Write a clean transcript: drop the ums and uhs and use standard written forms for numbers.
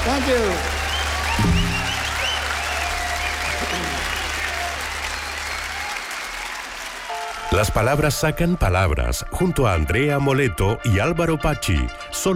Thank you. Las palabras sacan palabras, junto a Andrea Moleto y Álvaro Pachi. Solo